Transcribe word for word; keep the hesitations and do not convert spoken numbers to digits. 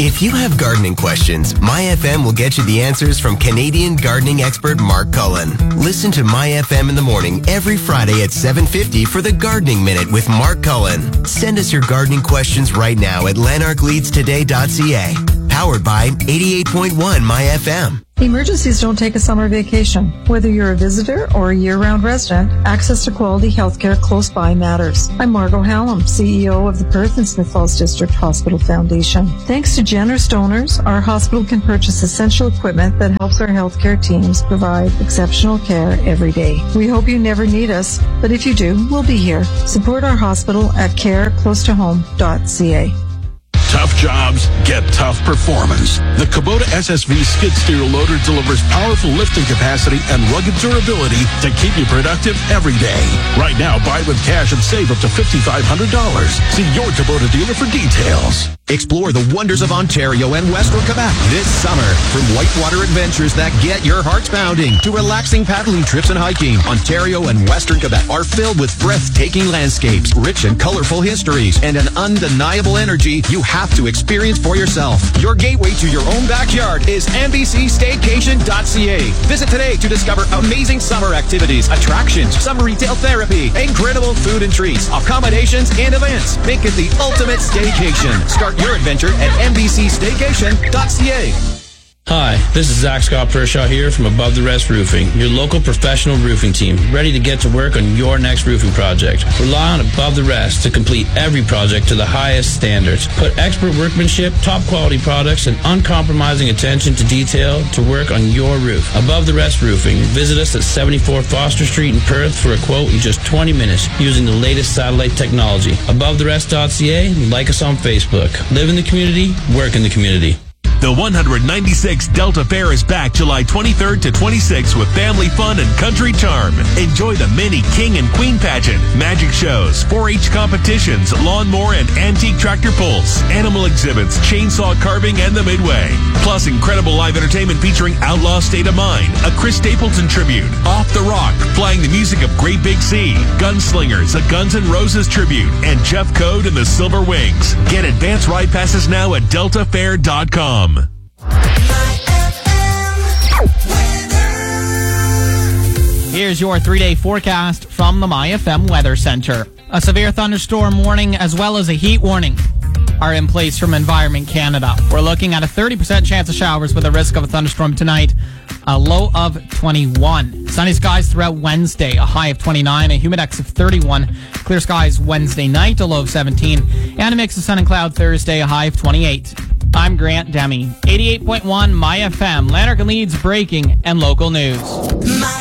If you have gardening questions, My F M will get you the answers from Canadian gardening expert Mark Cullen. Listen to My F M in the morning every Friday at seven fifty for the Gardening Minute with Mark Cullen. Send us your gardening questions right now at lanark leads today dot c a. Powered by eighty-eight point one My F M. Emergencies don't take a summer vacation. Whether you're a visitor or a year-round resident, access to quality healthcare close by matters. I'm Margot Hallam, C E O of the Perth and Smith Falls District Hospital Foundation. Thanks to generous donors, our hospital can purchase essential equipment that helps our healthcare teams provide exceptional care every day. We hope you never need us, but if you do, we'll be here. Support our hospital at care close to home dot c a. Tough jobs get tough performance. The Kubota S S V skid steer loader delivers powerful lifting capacity and rugged durability to keep you productive every day. Right now, buy with cash and save up to five thousand five hundred dollars. See your Kubota dealer for details. Explore the wonders of Ontario and Western Quebec this summer. From whitewater adventures that get your hearts pounding to relaxing paddling trips and hiking, Ontario and Western Quebec are filled with breathtaking landscapes, rich and colorful histories, and an undeniable energy you have to experience for yourself. Your gateway to your own backyard is N B C staycation dot c a. Visit today to discover amazing summer activities, attractions, summer retail therapy, incredible food and treats, accommodations, and events. Make it the ultimate staycation. Start your adventure at N B C staycation dot c a. Hi, this is Zach Scott Pershaw here from Above the Rest Roofing, your local professional roofing team, ready to get to work on your next roofing project. Rely on Above the Rest to complete every project to the highest standards. Put expert workmanship, top quality products, and uncompromising attention to detail to work on your roof. Above the Rest Roofing. Visit us at seventy-four Foster Street in Perth for a quote in just twenty minutes using the latest satellite technology. above the rest dot c a. Like us on Facebook. Live in the community, work in the community. The one hundred ninety-sixth Delta Fair is back July twenty-third to twenty-sixth with family fun and country charm. Enjoy the mini King and Queen pageant, magic shows, four H competitions, lawnmower and antique tractor pulls, animal exhibits, chainsaw carving, and the Midway. Plus incredible live entertainment featuring Outlaw State of Mind, a Chris Stapleton tribute, Off the Rock, playing the music of Great Big Sea, Gunslingers, a Guns N' Roses tribute, and Jeff Code and the Silver Wings. Get advance ride passes now at delta fair dot com. Here's your three-day forecast from the My F M Weather Center. A severe thunderstorm warning as well as a heat warning are in place from Environment Canada. We're looking at a thirty percent chance of showers with a risk of a thunderstorm tonight, a low of twenty-one. Sunny skies throughout Wednesday, a high of twenty-nine, a humidex of thirty-one. Clear skies Wednesday night, a low of seventeen, and a mix of sun and cloud Thursday, a high of twenty-eight. I'm Grant Demi. eighty-eight point one My F M, Lanark and Leeds breaking and local news.